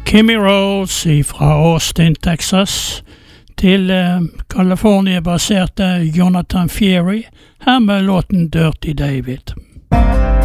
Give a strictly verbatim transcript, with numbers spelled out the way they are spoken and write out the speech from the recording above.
Kimmy Rose fra Austin, Texas, til eh, California-baserte Jonathan Fiery, her med låten Dirty David.